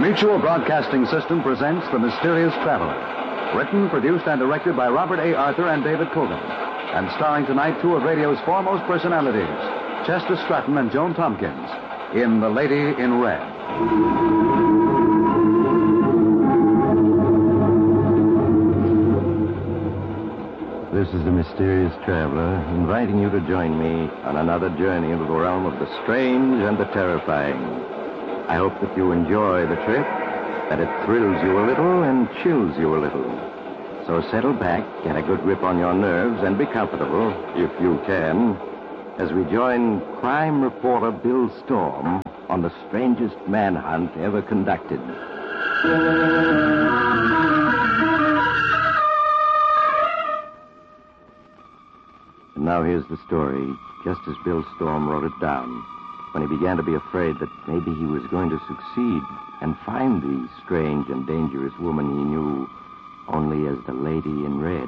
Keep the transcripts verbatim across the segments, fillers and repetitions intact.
Mutual Broadcasting System presents The Mysterious Traveler. Written, produced, and directed by Robert A. Arthur and David Cogan. And starring tonight two of radio's foremost personalities, Chester Stratton and Joan Tompkins, in The Lady in Red. This is the Mysterious Traveler, inviting you to join me on another journey into the realm of the strange and the terrifying. I hope that you enjoy the trip, that it thrills you a little and chills you a little. So settle back, get a good grip on your nerves, and be comfortable, if you can, as we join crime reporter Bill Storm on the strangest manhunt ever conducted. And now here's the story, just as Bill Storm wrote it down, when he began to be afraid that maybe he was going to succeed and find the strange and dangerous woman he knew only as the Lady in Red.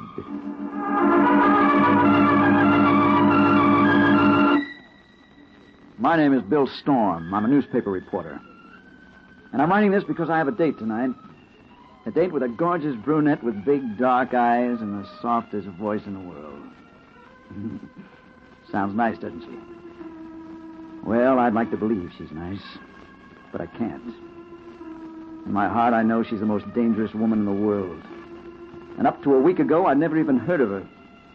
My name is Bill Storm. I'm a newspaper reporter. And I'm writing this because I have a date tonight. A date with a gorgeous brunette with big dark eyes and the softest voice in the world. Sounds nice, doesn't she? Well, I'd like to believe she's nice, but I can't. In my heart, I know she's the most dangerous woman in the world. And up to a week ago, I'd never even heard of her.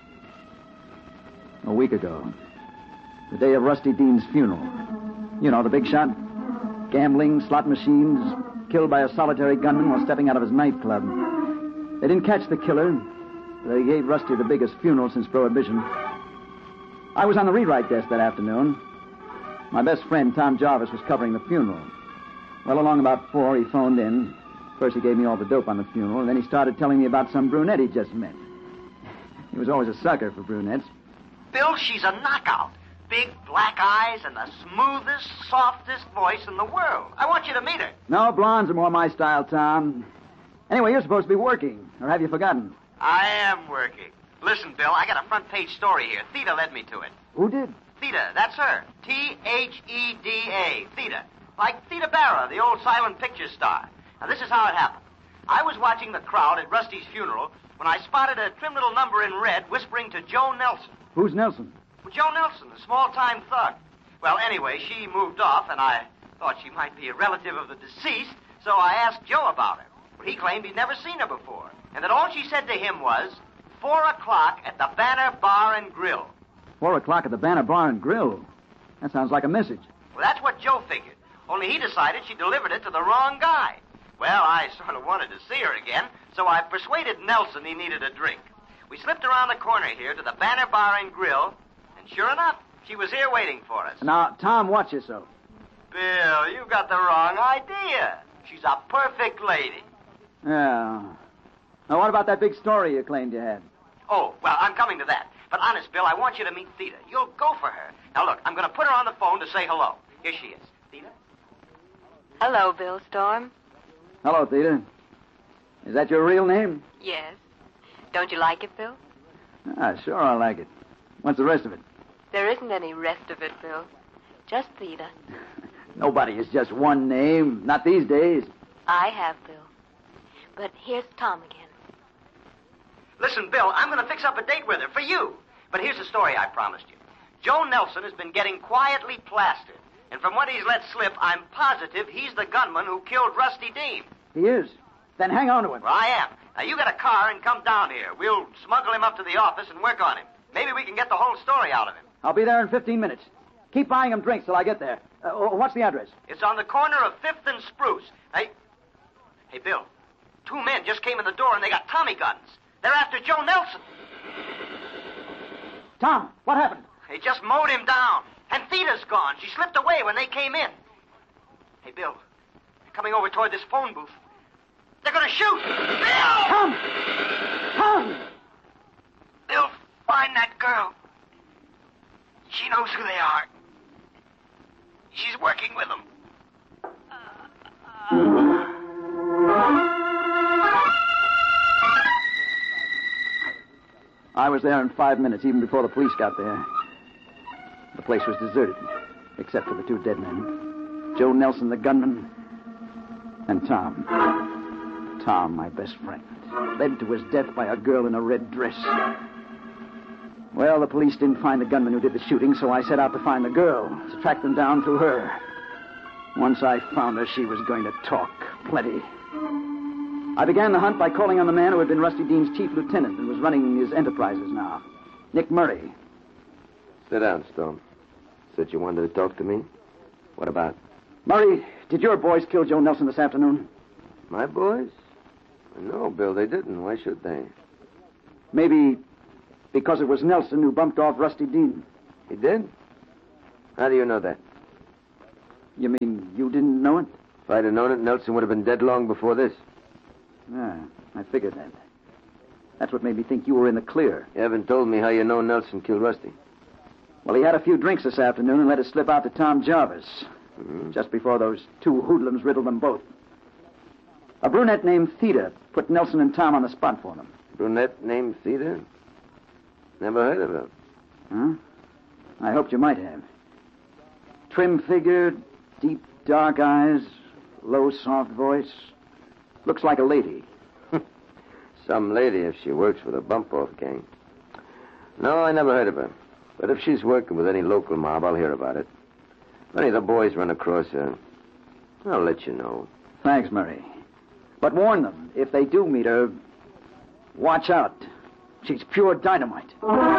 A week ago, the day of Rusty Dean's funeral. You know, the big shot. Gambling, slot machines, killed by a solitary gunman while stepping out of his nightclub. They didn't catch the killer. They gave Rusty the biggest funeral since Prohibition. I was on the rewrite desk that afternoon. My best friend, Tom Jarvis, was covering the funeral. Well, along about four, he phoned in. First, he gave me all the dope on the funeral, and then he started telling me about some brunette he just met. He was always a sucker for brunettes. Bill, she's a knockout. Big black eyes and the smoothest, softest voice in the world. I want you to meet her. No, blondes are more my style, Tom. Anyway, you're supposed to be working, or have you forgotten? I am working. Listen, Bill, I got a front-page story here. Theta led me to it. Who did? Theta, that's her. T H E D A, Theta. Like Theta Barra, the old silent picture star. Now, this is how it happened. I was watching the crowd at Rusty's funeral when I spotted a trim little number in red whispering to Joe Nelson. Who's Nelson? Well, Joe Nelson, the small-time thug. Well, anyway, she moved off, and I thought she might be a relative of the deceased, so I asked Joe about her. But he claimed he'd never seen her before, and that all she said to him was, four o'clock at the Banner Bar and Grill. Four o'clock at the Banner Bar and Grill? That sounds like a message. Well, that's what Joe figured, only he decided she delivered it to the wrong guy. Well, I sort of wanted to see her again, so I persuaded Nelson he needed a drink. We slipped around the corner here to the Banner Bar and Grill, and sure enough, she was here waiting for us. Now, Tom, watch yourself. Bill, you got the wrong idea. She's a perfect lady. Yeah. Now, what about that big story you claimed you had? Oh, well, I'm coming to that. But honest, Bill, I want you to meet Theta. You'll go for her. Now, look, I'm going to put her on the phone to say hello. Here she is. Theta? Hello, Bill Storm. Hello, Theta. Is that your real name? Yes. Don't you like it, Bill? Ah, sure, I like it. What's the rest of it? There isn't any rest of it, Bill. Just Theta. Nobody is just one name. Not these days. I have, Bill. But here's Tom again. Listen, Bill, I'm going to fix up a date with her for you. But here's the story I promised you. Joe Nelson has been getting quietly plastered. And from what he's let slip, I'm positive he's the gunman who killed Rusty Dean. He is? Then hang on to him. Well, I am. Now, you get a car and come down here. We'll smuggle him up to the office and work on him. Maybe we can get the whole story out of him. I'll be there in fifteen minutes. Keep buying him drinks till I get there. Uh, what's the address? It's on the corner of fifth and Spruce. Hey, hey, Bill. Two men just came in the door and they got Tommy guns. They're after Joe Nelson. Tom, what happened? They just mowed him down. And Theta's gone. She slipped away when they came in. Hey, Bill. They're coming over toward this phone booth. They're going to shoot. Bill! Tom! Tom! Bill, find that girl. She knows who they are. She's working with them. I was there in five minutes, even before the police got there. The place was deserted, except for the two dead men. Joe Nelson, the gunman, And Tom. Tom, my best friend. Led to his death by a girl in a red dress. Well, the police didn't find the gunman who did the shooting, so I set out to find the girl, to track them down through her. Once I found her, she was going to talk. Plenty. I began the hunt by calling on the man who had been Rusty Dean's chief lieutenant and was running his enterprises now. Nick Murray. Sit down, Storm. Said you wanted to talk to me? What about? Murray, did your boys kill Joe Nelson this afternoon? My boys? No, Bill, they didn't. Why should they? Maybe because it was Nelson who bumped off Rusty Dean. He did? How do you know that? You mean you didn't know it? If I'd have known it, Nelson would have been dead long before this. Yeah, I figured that. That's what made me think you were in the clear. You haven't told me how you know Nelson killed Rusty. Well, he had a few drinks this afternoon and let it slip out to Tom Jarvis. Mm-hmm. Just before those two hoodlums riddled them both. A brunette named Theda put Nelson and Tom on the spot for them. Brunette named Theda? Never heard of her. Huh? I hoped you might have. Trim figure, deep dark eyes, low soft voice. Looks like a lady. Some lady if she works for the bump-off gang. No, I never heard of her. But if she's working with any local mob, I'll hear about it. If any of the boys run across her, I'll let you know. Thanks, Murray. But warn them, if they do meet her, watch out. She's pure dynamite.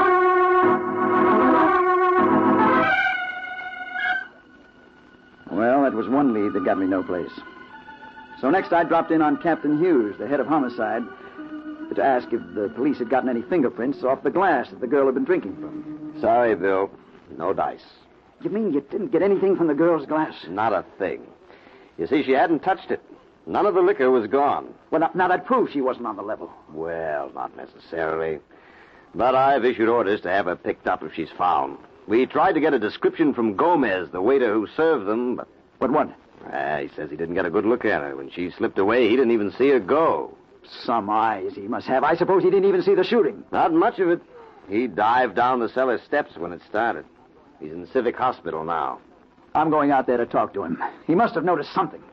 Well, that was one lead that got me no place. So next I dropped in on Captain Hughes, the head of homicide, to ask if the police had gotten any fingerprints off the glass that the girl had been drinking from. Sorry, Bill. No dice. You mean you didn't get anything from the girl's glass? Not a thing. You see, she hadn't touched it. None of the liquor was gone. Well, now, now that proves she wasn't on the level. Well, not necessarily. But I've issued orders to have her picked up if she's found. We tried to get a description from Gomez, the waiter who served them, but... But what? Ah, he says he didn't get a good look at her. When she slipped away, he didn't even see her go. Some eyes he must have. I suppose he didn't even see the shooting. Not much of it. He dived down the cellar steps when it started. He's in the Civic Hospital now. I'm going out there to talk to him. He must have noticed something.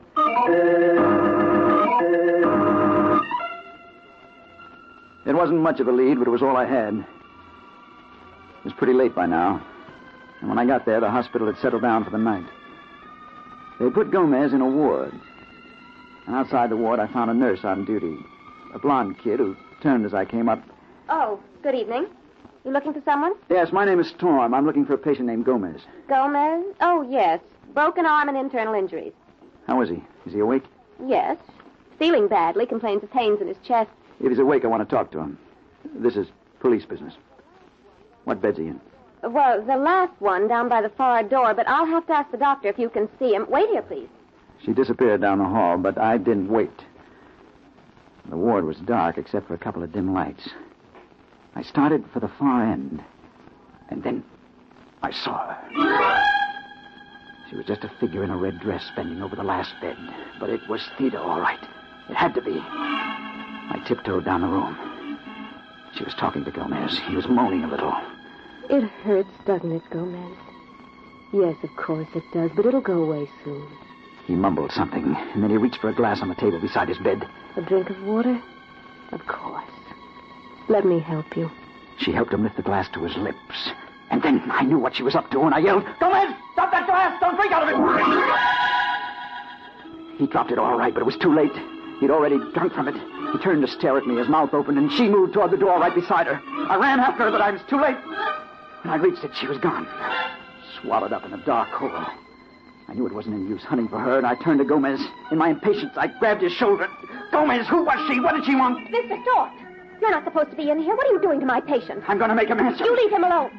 It wasn't much of a lead, but it was all I had. It was pretty late by now. And when I got there, the hospital had settled down for the night. They put Gomez in a ward. And outside the ward, I found a nurse on duty. A blonde kid who turned as I came up. Oh, good evening. You looking for someone? Yes, my name is Storm. I'm looking for a patient named Gomez. Gomez? Oh, yes. Broken arm and internal injuries. How is he? Is he awake? Yes. Feeling badly, complains of pains in his chest. If he's awake, I want to talk to him. This is police business. What bed's he in? Well, the last one down by the far door, but I'll have to ask the doctor if you can see him. Wait here, please. She disappeared down the hall, but I didn't wait. The ward was dark except for a couple of dim lights. I started for the far end, and then I saw her. She was just a figure in a red dress bending over the last bed, but it was Theda, all right. It had to be. I tiptoed down the room. She was talking to Gomez. He was moaning a little. It hurts, doesn't it, Gomez? Yes, of course it does, but it'll go away soon. He mumbled something, and then he reached for a glass on the table beside his bed. A drink of water? Of course. Let me help you. She helped him lift the glass to his lips. And then I knew what she was up to, and I yelled, Gomez, stop that glass! Don't drink out of it! He dropped it all right, but it was too late. He'd already drunk from it. He turned to stare at me, his mouth opened, and she moved toward the door right beside her. I ran after her, but I was too late. When I reached it, she was gone. Swallowed up in a dark hole. I knew it wasn't any use hunting for her, and I turned to Gomez. In my impatience, I grabbed his shoulder. Gomez, who was she? What did she want? Mister Stork, you're not supposed to be in here. What are you doing to my patient? I'm going to make him answer. You leave him alone.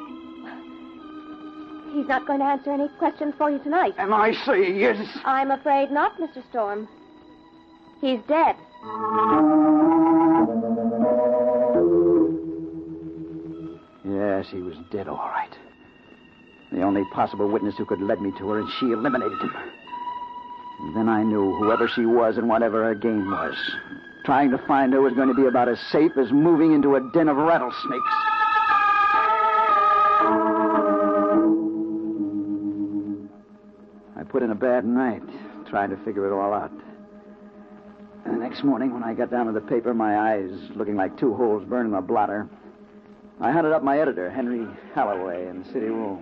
He's not going to answer any questions for you tonight. And I say yes. I'm afraid not, Mister Storm. He's dead. Yes, he was dead, all right. The only possible witness who could lead me to her, and she eliminated him. And then I knew whoever she was and whatever her game was, trying to find her was going to be about as safe as moving into a den of rattlesnakes. I put in a bad night, trying to figure it all out. The next morning, when I got down to the paper, my eyes looking like two holes burned in a blotter, I hunted up my editor, Henry Holloway, in the city room.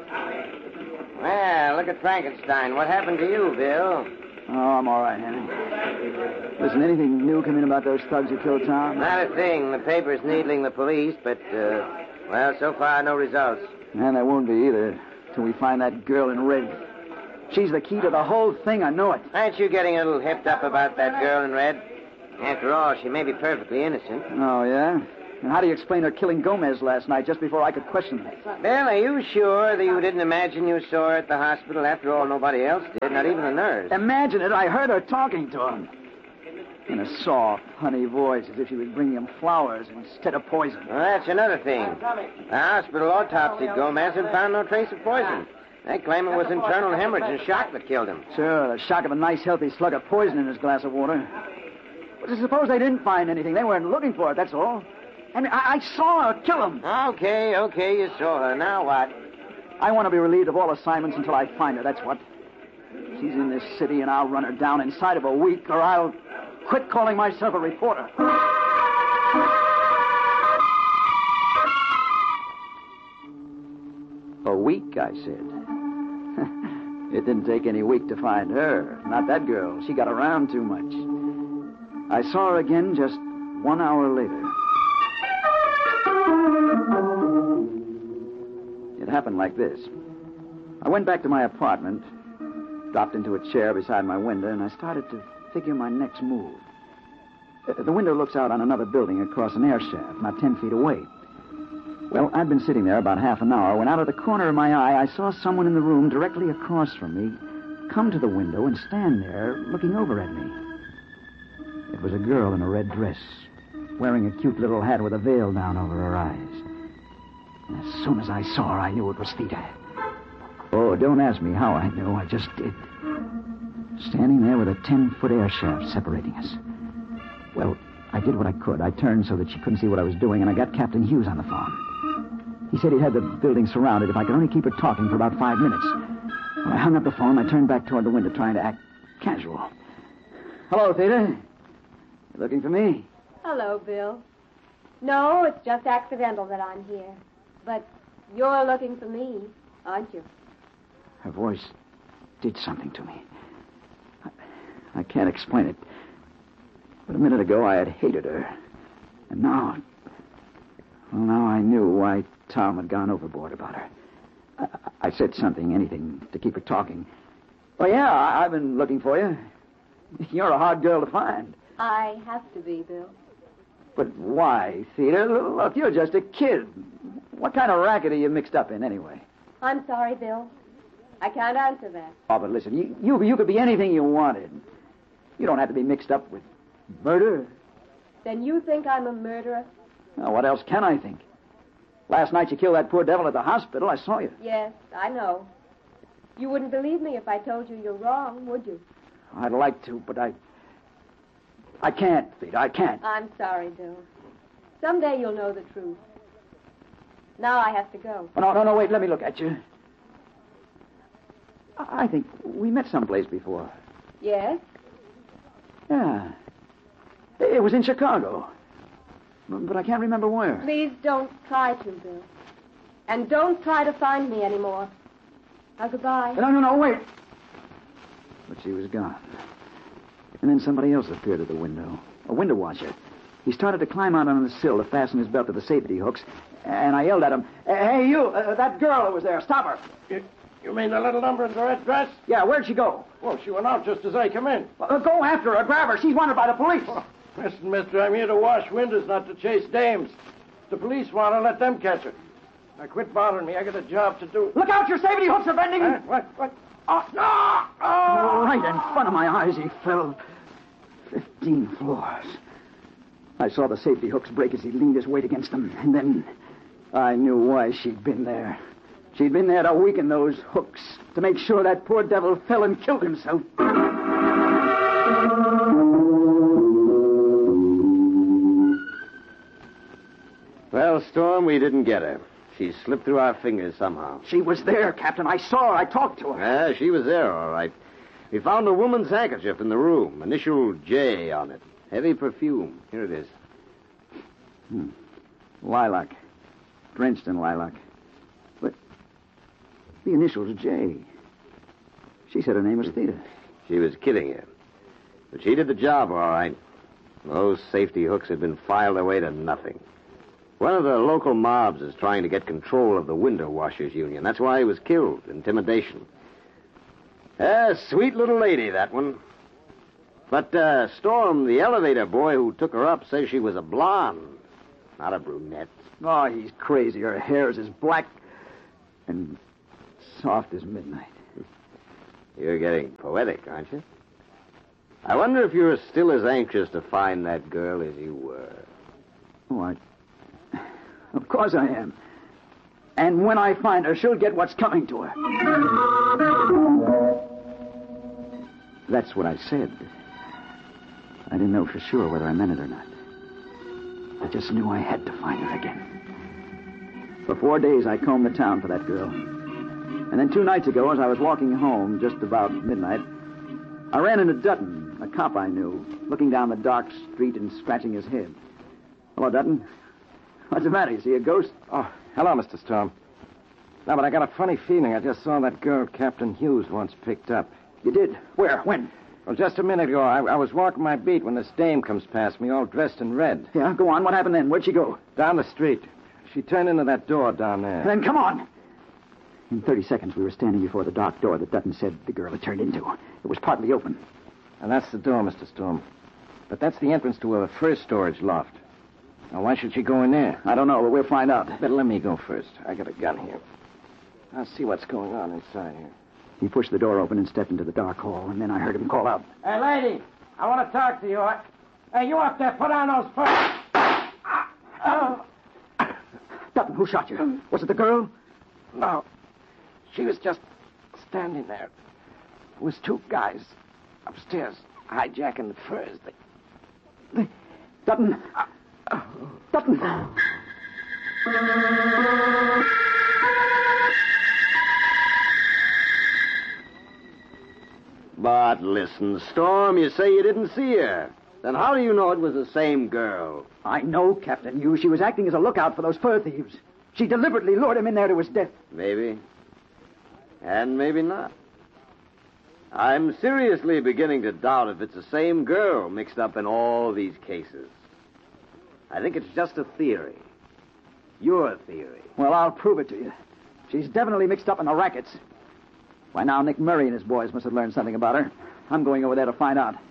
Well, look at Frankenstein. What happened to you, Bill? Oh, I'm all right, Henry. Listen, anything new come in about those thugs who killed Tom? Not a thing. The paper's needling the police, but, uh, well, so far, no results. And there won't be either, till we find that girl in red. She's the key to the whole thing, I know it. Aren't you getting a little hipped up about that girl in red? After all, she may be perfectly innocent. Oh, yeah? And how do you explain her killing Gomez last night just before I could question her? Bill, are you sure that you didn't imagine you saw her at the hospital? After all, nobody else did, not even the nurse. Imagine it. I heard her talking to him. In a soft, honey voice, as if she was bringing him flowers instead of poison. Well, that's another thing. The hospital autopsied Gomez and found no trace of poison. They claim it was internal hemorrhage and shock that killed him. Sure, the shock of a nice, healthy slug of poison in his glass of water. But suppose they didn't find anything. They weren't looking for it, that's all. I mean, I, I saw her kill him. Okay, okay, you saw her. Now what? I want to be relieved of all assignments until I find her, that's what. She's in this city, and I'll run her down inside of a week, or I'll quit calling myself a reporter. A week, I said. It didn't take any week to find her. Not that girl. She got around too much. I saw her again just one hour later. It happened like this. I went back to my apartment, dropped into a chair beside my window, and I started to figure my next move. The window looks out on another building across an air shaft, not ten feet away. Well, I'd been sitting there about half an hour when out of the corner of my eye, I saw someone in the room directly across from me come to the window and stand there looking over at me. It was a girl in a red dress, wearing a cute little hat with a veil down over her eyes. And as soon as I saw her, I knew it was Theda. Oh, don't ask me how I knew. I just did. Standing there with a ten-foot air shaft separating us. Well, I did what I could. I turned so that she couldn't see what I was doing, and I got Captain Hughes on the phone. He said he'd had the building surrounded if I could only keep her talking for about five minutes. When I hung up the phone, I turned back toward the window, trying to act casual. Hello, Theda. You looking for me? Hello, Bill. No, it's just accidental that I'm here. But you're looking for me, aren't you? Her voice did something to me. I, I can't explain it. But a minute ago, I had hated her. And now... Well, now I knew why Tom had gone overboard about her. I, I said something, anything, to keep her talking. Well, yeah, I, I've been looking for you. You're a hard girl to find. I have to be, Bill. But why, Theda? Look, you're just a kid. What kind of racket are you mixed up in, anyway? I'm sorry, Bill. I can't answer that. Oh, but listen, you, you, you could be anything you wanted. You don't have to be mixed up with murder. Then you think I'm a murderer? Now, what else can I think? Last night you killed that poor devil at the hospital. I saw you. Yes, I know. You wouldn't believe me if I told you you're wrong, would you? I'd like to, but I... I can't, Theda. I can't. I'm sorry, Bill. Someday you'll know the truth. Now I have to go. Oh, no, no, no, wait. Let me look at you. I think we met someplace before. Yes? Yeah. It was in Chicago. But I can't remember where. Please don't try to, Bill. And don't try to find me anymore. Now, goodbye. No, no, no, wait. But she was gone. And then somebody else appeared at the window. A window washer. He started to climb out on the sill to fasten his belt to the safety hooks. And I yelled at him, "Hey, you, uh, that girl that was there, stop her." You, you mean the little number in the red dress? Yeah, where'd she go? Well, she went out just as I come in. Well, uh, go after her, grab her. She's wanted by the police. Oh, listen, mister, I'm here to wash windows, not to chase dames. If the police want to, let them catch her. Now, quit bothering me. I got a job to do. Look out, your safety hooks are bending. Huh? What? What? Oh, no! Oh! Right in front of my eyes, he fell fifteen floors. I saw the safety hooks break as he leaned his weight against them, and then I knew why she'd been there. She'd been there to weaken those hooks, to make sure that poor devil fell and killed himself. Well, Storm, we didn't get her. She slipped through our fingers somehow. She was there, Captain. I saw her. I talked to her. Yeah, she was there, all right. We found a woman's handkerchief in the room. Initial J on it. Heavy perfume. Here it is. Hmm. Lilac. Drenched in lilac. But the initials J. She said her name was Theta. She was kidding you. But she did the job, all right. Those safety hooks had been filed away to nothing. One of the local mobs is trying to get control of the window washers union. That's why he was killed. Intimidation. A sweet little lady, that one. But, uh, Storm, the elevator boy who took her up, says she was a blonde, not a brunette. Oh, he's crazy. Her hair is as black and soft as midnight. You're getting poetic, aren't you? I wonder if you're still as anxious to find that girl as you were. Oh, I... Of course I am. And when I find her, she'll get what's coming to her. That's what I said. I didn't know for sure whether I meant it or not. I just knew I had to find her again. For four days, I combed the town for that girl. And then two nights ago, as I was walking home just about midnight, I ran into Dutton, a cop I knew, looking down the dark street and scratching his head. Hello, Dutton. What's the matter? You see a ghost? Oh, hello, Mister Storm. No, but I got a funny feeling. I just saw that girl Captain Hughes once picked up. You did? Where? When? Well, just a minute ago, I, I was walking my beat when this dame comes past me, all dressed in red. Yeah, go on. What happened then? Where'd she go? Down the street. She turned into that door down there. Then come on. In thirty seconds, we were standing before the dark door that Dutton said the girl had turned into. It was partly open. And that's the door, Mister Storm. But that's the entrance to her first storage loft. Now, why should she go in there? I don't know, but we'll find out. Better let me go first. I got a gun here. I'll see what's going on inside here. He pushed the door open and stepped into the dark hall, and then I heard him call out. Hey, lady, I want to talk to you. I... Hey, you up there, put on those pants. Oh. Dutton, who shot you? Was it the girl? No. She was just standing there. It was two guys upstairs hijacking the furs. They... they... Dutton. Uh, uh, Dutton. But listen, Storm, you say you didn't see her. Then how do you know it was the same girl? I know, Captain Hughes. She was acting as a lookout for those fur thieves. She deliberately lured him in there to his death. Maybe. And maybe not. I'm seriously beginning to doubt if it's the same girl mixed up in all these cases. I think it's just a theory. Your theory. Well, I'll prove it to you. She's definitely mixed up in the rackets. By now, Nick Murray and his boys must have learned something about her. I'm going over there to find out.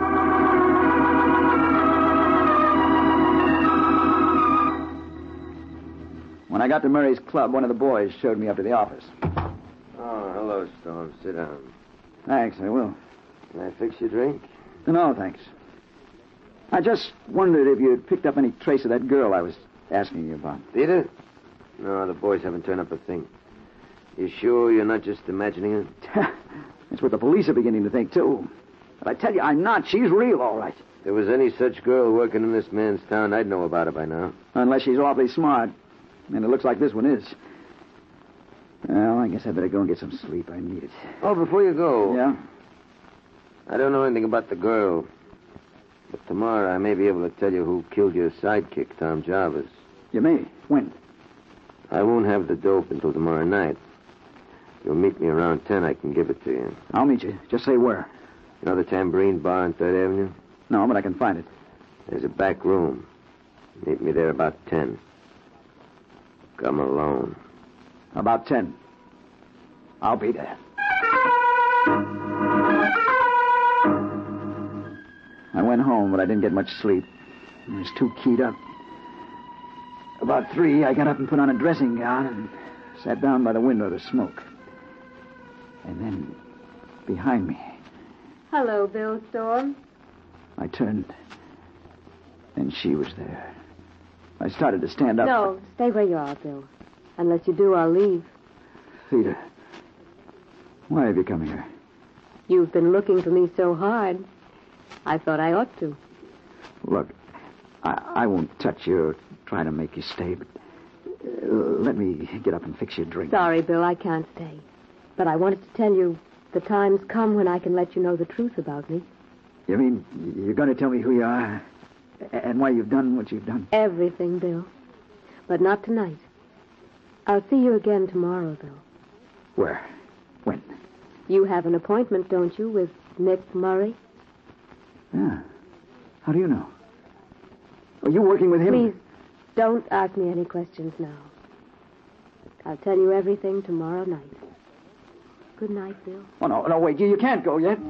When I got to Murray's club, one of the boys showed me up to the office. Oh, hello, Storm. Sit down. Thanks, I will. Can I fix your drink? No, thanks. I just wondered if you'd picked up any trace of that girl I was asking you about. Theta? No, the boys haven't turned up a thing. You sure you're not just imagining it? That's what the police are beginning to think, too. But I tell you, I'm not. She's real, all right. If there was any such girl working in this man's town, I'd know about her by now. Unless she's awfully smart. And it looks like this one is. Well, I guess I better go and get some sleep. I need it. Oh, before you go... Yeah? I don't know anything about the girl. But tomorrow I may be able to tell you who killed your sidekick, Tom Jarvis. You may. When? I won't have the dope until tomorrow night. If you'll meet me around ten, I can give it to you. I'll meet you. Just say where. You know the Tambourine Bar on third Avenue? No, but I can find it. There's a back room. Meet me there about ten. Come alone. About ten. I'll be there. I went home, but I didn't get much sleep. I was too keyed up. About three, I got up and put on a dressing gown and sat down by the window to smoke. And then, behind me... Hello, Bill Storm. I turned, and she was there. I started to stand up. No, stay where you are, Bill. Unless you do, I'll leave. Theta, why have you come here? You've been looking for me so hard. I thought I ought to. Look, I, I won't touch you or try to make you stay, but uh, let me get up and fix your drink. Sorry, Bill, I can't stay. But I wanted to tell you The time's come when I can let you know the truth about me. You mean you're going to tell me who you are and why you've done what you've done? Everything, Bill. But not tonight. I'll see you again tomorrow, Bill. Where? When? You have an appointment, don't you, with Nick Murray? Yeah. How do you know? Are you working with him? Please, don't ask me any questions now. I'll tell you everything tomorrow night. Good night, Bill. Oh, no, no, wait. You, you can't go yet.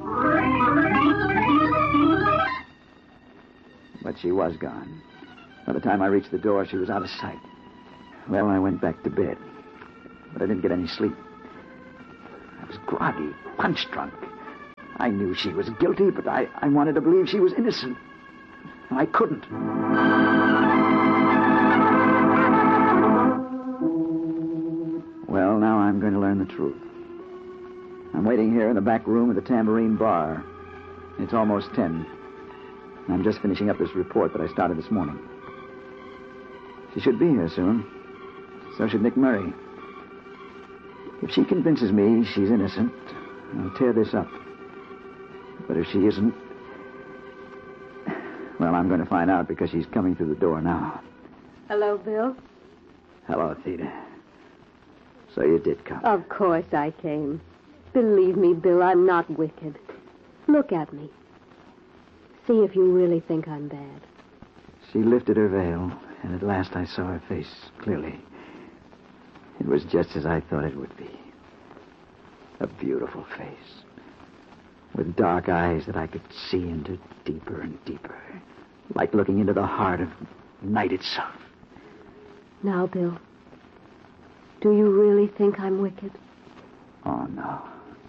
But she was gone. By the time I reached the door, she was out of sight. Well, I went back to bed. But I didn't get any sleep. I was groggy, punch-drunk. I knew she was guilty, but I, I wanted to believe she was innocent. And I couldn't. Well, now I'm going to learn the truth. I'm waiting here in the back room of the Tambourine Bar. It's almost ten. I'm just finishing up this report that I started this morning. She should be here soon. So should Nick Murray. If she convinces me she's innocent, I'll tear this up. But if she isn't, well, I'm going to find out because she's coming through the door now. Hello, Bill. Hello, Theda. So you did come. Of course I came. Believe me, Bill, I'm not wicked. Look at me. See if you really think I'm bad. She lifted her veil, and at last I saw her face clearly. It was just as I thought it would be. A beautiful face. With dark eyes that I could see into deeper and deeper. Like looking into the heart of night itself. Now, Bill, do you really think I'm wicked? Oh, no.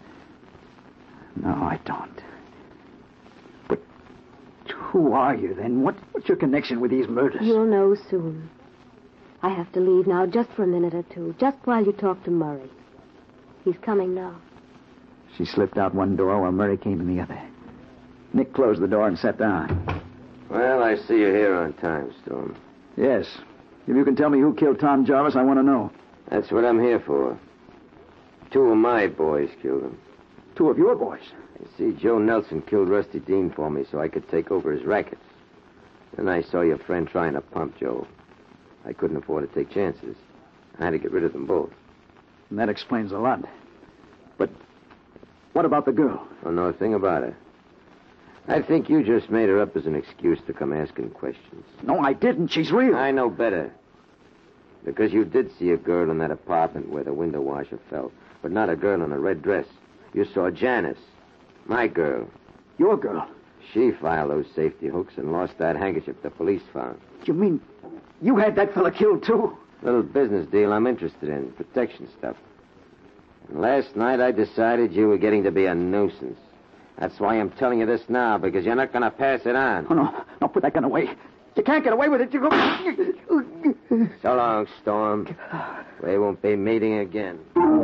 No, I don't. But who are you, then? What, what's your connection with these murders? You'll know soon. I have to leave now just for a minute or two, just while you talk to Murray. He's coming now. She slipped out one door while Murray came in the other. Nick closed the door and sat down. Well, I see you're here on time, Storm. Yes. If you can tell me who killed Tom Jarvis, I want to know. That's what I'm here for. Two of my boys killed him. Two of your boys? You see, Joe Nelson killed Rusty Dean for me so I could take over his rackets. Then I saw your friend trying to pump Joe. I couldn't afford to take chances. I had to get rid of them both. And that explains a lot. But what about the girl? I don't know a thing about her. I think you just made her up as an excuse to come asking questions. No, I didn't. She's real. I know better. Because you did see a girl in that apartment where the window washer fell. But not a girl in a red dress. You saw Janice. My girl. Your girl? She filed those safety hooks and lost that handkerchief the police found. You mean you had that fella killed, too? Little business deal I'm interested in. Protection stuff. And last night I decided you were getting to be a nuisance. That's why I'm telling you this now, because you're not going to pass it on. Oh, no. No, put that gun away. You can't get away with it. You go... So long, Storm. We won't be meeting again.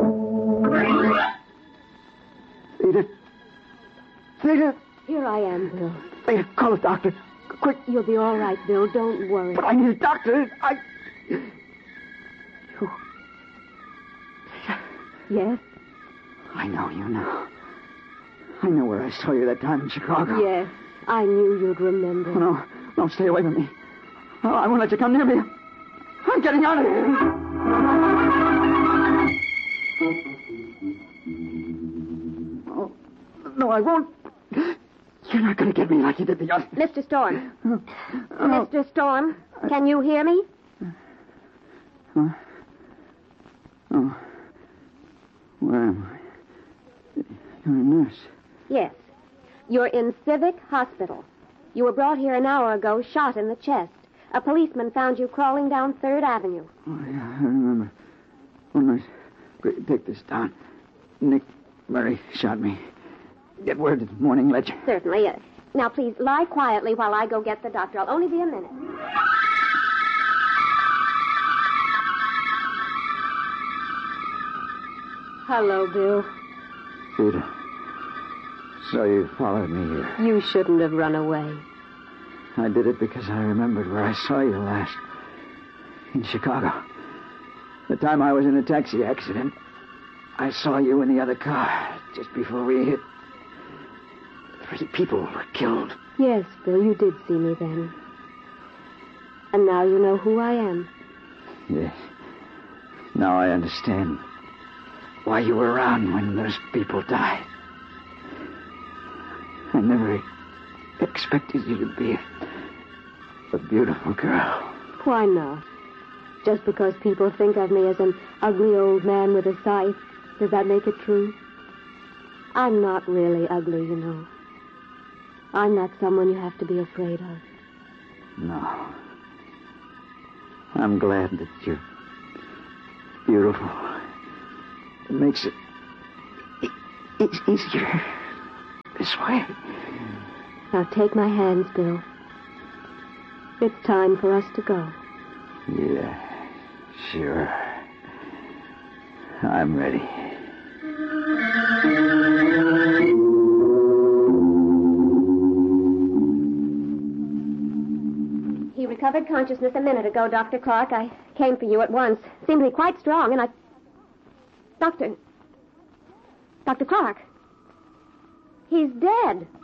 Theda. Theda. Here I am, Bill. Theda, call a doctor. Quick. You'll be all right, Bill. Don't worry. But I need a doctor. I... Oh. Yes? I know you now. I know where I saw you that time in Chicago. Yes. I knew you'd remember. Oh, no. No, stay away from me. Oh, I won't let you come near me. I'm getting out of here. Oh, no, I won't. You're not going to get me like you did the other. Mister Storm. Oh. Mister Storm, can you hear me? Oh. Oh. Where am I? You're a nurse. Yes. You're in Civic Hospital. You were brought here an hour ago, shot in the chest. A policeman found you crawling down Third Avenue. Oh, yeah, I remember. Oh, nurse, take this down. Nick Murray shot me. Get word to the Morning Ledger. Certainly. Uh, now, please, lie quietly while I go get the doctor. I'll only be a minute. Hello, Bill. Theda. So you followed me here. You shouldn't have run away. I did it because I remembered where I saw you last. In Chicago. The time I was in a taxi accident. I saw you in the other car just before we hit. Three people were killed. Yes, Bill, you did see me then. And now you know who I am. Yes. Now I understand why you were around when those people died. I never expected you to be a, a beautiful girl. Why not? Just because people think of me as an ugly old man with a scythe, does that make it true? I'm not really ugly, you know. I'm not someone you have to be afraid of. No. I'm glad that you're beautiful. It makes it e- e- easier this way. Now take my hands, Bill. It's time for us to go. Yeah, sure. I'm ready. He recovered consciousness a minute ago, Doctor Clark. I came for you at once. Seemed to be quite strong, and I... Doctor... Doctor Clark. He's dead.